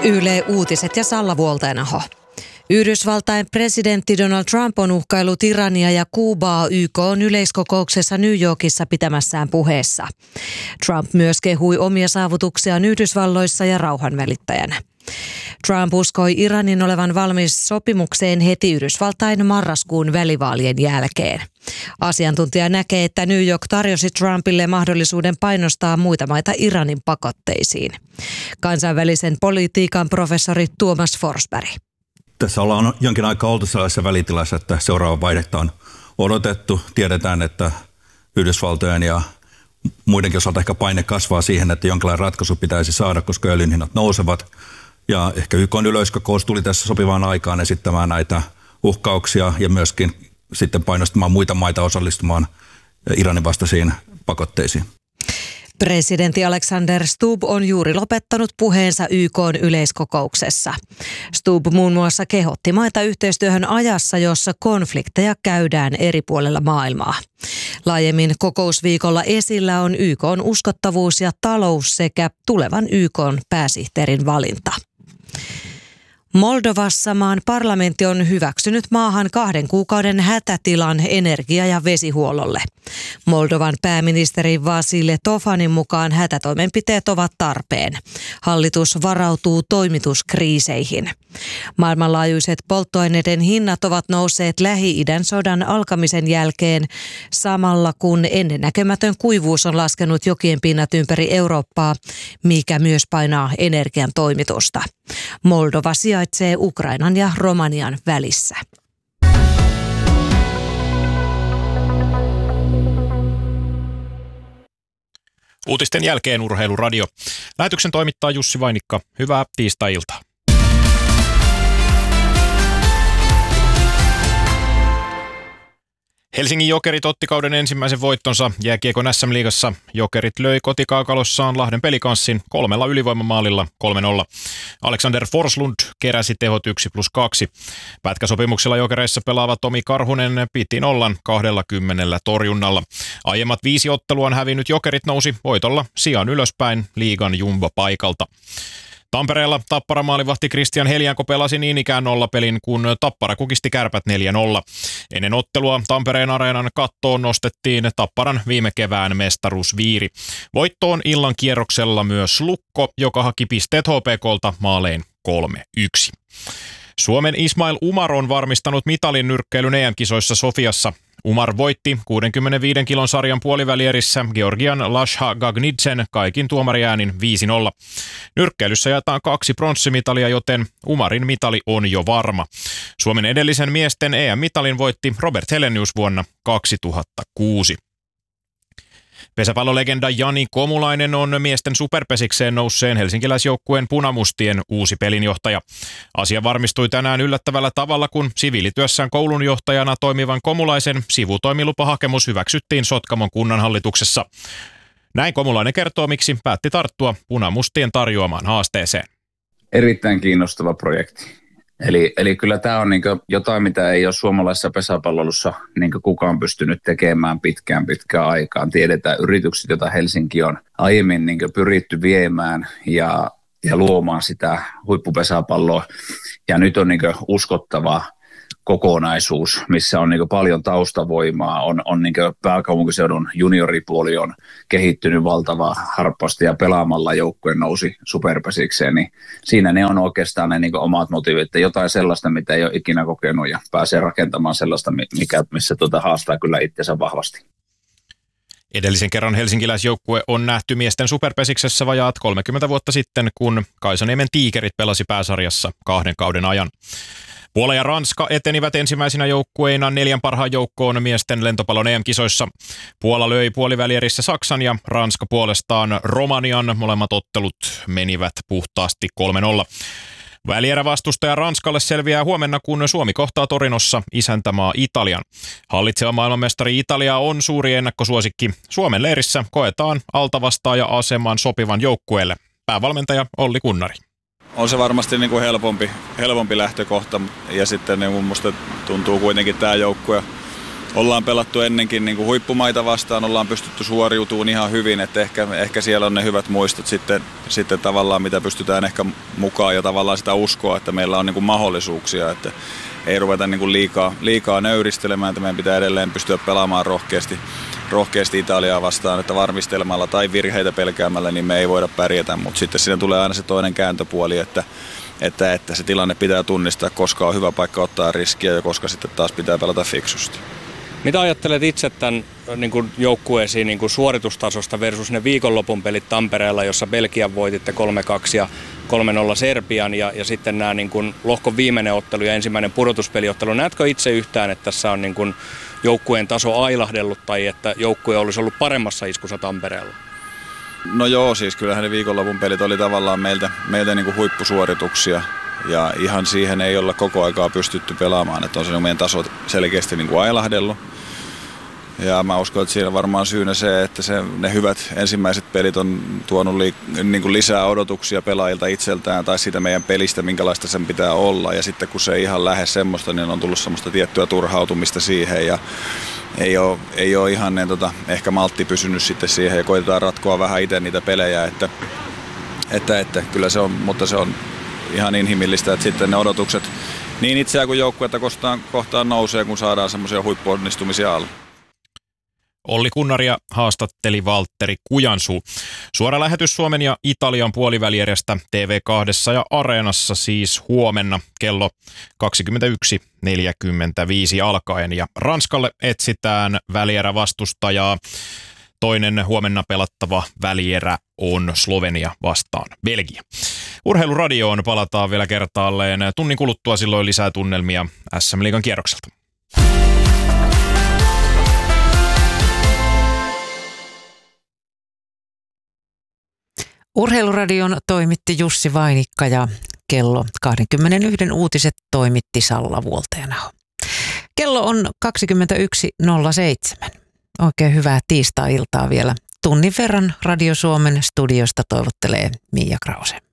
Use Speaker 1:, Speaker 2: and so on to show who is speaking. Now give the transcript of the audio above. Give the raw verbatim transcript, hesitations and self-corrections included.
Speaker 1: Yle Uutiset ja Salla Vuoltenaho. Yhdysvaltain presidentti Donald Trump on uhkaillut Irania ja Kuubaa Y K:n yleiskokouksessa New Yorkissa pitämässään puheessa. Trump myös kehui omia saavutuksiaan Yhdysvalloissa ja rauhanvälittäjänä. Trump uskoi Iranin olevan valmis sopimukseen heti Yhdysvaltain marraskuun välivaalien jälkeen. Asiantuntija näkee, että New York tarjosi Trumpille mahdollisuuden painostaa muita maita Iranin pakotteisiin. Kansainvälisen politiikan professori Tuomas Forsberg.
Speaker 2: Tässä ollaan jonkin aikaa oltu sellaisessa välitilassa, että seuraava vaihdetta on odotettu. Tiedetään, että Yhdysvaltojen ja muidenkin osalta ehkä paine kasvaa siihen, että jonkinlainen ratkaisu pitäisi saada, koska öljyn hinnat nousevat. Ja ehkä Y K:n yleiskokous tuli tässä sopivaan aikaan esittämään näitä uhkauksia ja myöskin sitten painostamaan muita maita osallistumaan Iranin vastaisiin pakotteisiin.
Speaker 1: Presidentti Alexander Stubb on juuri lopettanut puheensa Y K:n yleiskokouksessa. Stubb muun muassa kehotti maita yhteistyöhön ajassa, jossa konflikteja käydään eri puolilla maailmaa. Laajemmin kokousviikolla esillä on Y K:n uskottavuus ja talous sekä tulevan Y K:n pääsihteerin valinta. Moldovassa maan parlamentti on hyväksynyt maahan kahden kuukauden hätätilan energia- ja vesihuollolle. Moldovan pääministeri Vasile Tofanin mukaan hätätoimenpiteet ovat tarpeen. Hallitus varautuu toimituskriiseihin. Maailmanlaajuiset polttoaineiden hinnat ovat nousseet Lähi-idän sodan alkamisen jälkeen, samalla kun ennennäkemätön kuivuus on laskenut jokien pinnat ympäri Eurooppaa, mikä myös painaa energian toimitusta. Moldova sijaitsee Ukrainan ja Romanian välissä.
Speaker 3: Uutisten jälkeen Urheiluradio. Lähetyksen toimittaa Jussi Vainikka. Hyvää tiistai-iltaa. Helsingin Jokerit otti kauden ensimmäisen voittonsa jääkiekon S M-liigassa. Jokerit löi kotikaakalossaan Lahden Pelikanssin kolmella ylivoimamaalilla kolme nolla. Alexander Forslund keräsi tehot yksi plus kaksi. Pätkäsopimuksella Jokereissa pelaava Tomi Karhunen piti nollan kaksikymmentä torjunnalla. Aiemmat viisi otteluaan hävinnyt Jokerit nousi voitolla sijaan ylöspäin liigan jumbo-paikalta. Tampereella Tappara maalivahti Christian Helianko pelasi niin ikään nollapelin, kun Tappara kukisti Kärpät neljä nolla. Ennen ottelua Tampereen areenan kattoon nostettiin Tapparan viime kevään mestaruusviiri. Voittoon illan kierroksella myös Lukko, joka haki pisteet H P K:lta maalein kolme yksi. Suomen Ismail Umar on varmistanut mitalin nyrkkeilyn E M-kisoissa Sofiassa. Umar voitti kuudenkymmenenviiden kilon sarjan puolivälierissä Georgian Lasha Gagnidsen kaikin tuomariäänin viisi nolla. Nyrkkeilyssä jaetaan kaksi pronssimitalia, joten Umarin mitali on jo varma. Suomen edellisen miesten E M-mitalin voitti Robert Helenius vuonna kaksituhattakuusi. Pesäpallolegenda Jani Komulainen on miesten superpesikseen nousseen helsinkiläisjoukkueen punamustien uusi pelinjohtaja. Asia varmistui tänään yllättävällä tavalla, kun siviilityössään koulunjohtajana toimivan Komulaisen sivutoimilupahakemus hyväksyttiin Sotkamon kunnanhallituksessa. Näin Komulainen kertoo, miksi päätti tarttua punamustien tarjoamaan haasteeseen.
Speaker 4: Erittäin kiinnostava projekti. Eli, eli kyllä tämä on niinku jotain, mitä ei ole suomalaisessa pesäpalloilussa niinku kukaan pystynyt tekemään pitkään pitkään aikaan. Tiedetään yritykset, joita Helsinki on aiemmin niinku pyritty viemään ja, ja luomaan sitä huippupesäpalloa. Ja nyt on niinku uskottava kokonaisuus, missä on niinku paljon taustavoimaa, on, on niinku pääkaupunkiseudun junioripuoli on kehittynyt valtavaa harppausta ja pelaamalla joukkueen nousi superpesikseen, niin siinä ne on oikeastaan ne niinku omat motiivit, jotain sellaista, mitä ei ole ikinä kokenut ja pääsee rakentamaan sellaista, mikä, missä tuota haastaa kyllä itsensä vahvasti.
Speaker 3: Edellisen kerran helsinkiläisjoukkue on nähty miesten superpesiksessä vajaat kolmekymmentä vuotta sitten, kun Kaisaniemen Tiikerit pelasi pääsarjassa kahden kauden ajan. Puola ja Ranska etenivät ensimmäisinä joukkueina neljän parhaan joukkoon miesten lentopallon E M-kisoissa. Puola löi puolivälierissä Saksan ja Ranska puolestaan Romanian. Molemmat ottelut menivät puhtaasti kolme nolla. Välierävastustaja Ranskalle selviää huomenna, kun Suomi kohtaa Torinossa isäntämaa Italian. Hallitseva maailmanmestari Italia on suuri ennakkosuosikki. Suomen leirissä koetaan altavastaaja-aseman sopivan joukkueelle. Päävalmentaja Olli Kunnari.
Speaker 5: On se varmasti niin kuin helpompi, helpompi lähtökohta ja sitten niin kuin musta tuntuu kuitenkin tämä joukkue ollaan pelattu ennenkin niin kuin huippumaita vastaan, ollaan pystytty suoriutumaan ihan hyvin, että ehkä, ehkä siellä on ne hyvät muistot sitten, sitten tavallaan, mitä pystytään ehkä mukaan ja tavallaan sitä uskoa, että meillä on niin kuin mahdollisuuksia, että ei ruveta niin kuin liikaa, liikaa nöyristelemään, että meidän pitää edelleen pystyä pelaamaan rohkeasti, rohkeasti Italiaa vastaan, että varmistelmalla tai virheitä pelkäämällä niin me ei voida pärjätä, mutta sitten siinä tulee aina se toinen kääntöpuoli, että Että, että se tilanne pitää tunnistaa, koska on hyvä paikka ottaa riskiä ja koska sitten taas pitää pelata fiksusti.
Speaker 6: Mitä ajattelet itse tämän niin kuin joukkueesi niin kuin suoritustasosta versus ne viikonlopun pelit Tampereella, jossa Belgian voititte kolme kaksi ja kolme nolla Serbian ja, ja sitten nämä niin kuin lohkon viimeinen ottelu ja ensimmäinen pudotuspeliottelu. Näetkö itse yhtään, että tässä on niin kuin joukkueen taso ailahdellut tai että joukkue olisi ollut paremmassa iskussa Tampereella?
Speaker 5: No joo, siis kyllähän ne viikonlopun pelit oli tavallaan meiltä, meiltä niin kuin huippusuorituksia ja ihan siihen ei olla koko aikaa pystytty pelaamaan, että on se meidän taso selkeästi niin kuin ailahdellut. Ja mä uskon, että siinä varmaan syynä se, että se, ne hyvät ensimmäiset pelit on tuonut li, niin kuin lisää odotuksia pelaajilta itseltään tai siitä meidän pelistä, minkälaista sen pitää olla. Ja sitten kun se ei ihan lähde semmoista, niin on tullut semmoista tiettyä turhautumista siihen ja ei ole, ei ole ihan niin, tota, ehkä maltti pysynyt sitten siihen ja koitetaan ratkoa vähän itse niitä pelejä, että, että, että kyllä se on, mutta se on ihan inhimillistä, että sitten ne odotukset niin itseään kuin joukkuetta kohtaan, kohtaan nousee, kun saadaan semmoisia huippuonnistumisia alla.
Speaker 3: Olli Kunnaria haastatteli Valtteri Kujansuu. Suora lähetys Suomen ja Italian puolivälierästä T V kaksi ja Areenassa siis huomenna kello kaksikymmentäyksi neljäkymmentäviisi alkaen. Ja Ranskalle etsitään välierä vastustajaa. Toinen huomenna pelattava välierä on Slovenia vastaan Belgia. Urheiluradioon palataan vielä kertaalleen tunnin kuluttua, silloin lisää tunnelmia S M-liigan kierrokselta.
Speaker 7: Urheiluradion toimitti Jussi Vainikka ja kello kaksikymmentäyksi uutiset toimitti Salla Vuoltajanaho. Kello on kaksikymmentäyksi nolla seitsemän. Oikein hyvää tiistai-iltaa vielä. Tunnin verran Radio Suomen studiosta toivottelee Miia Krause.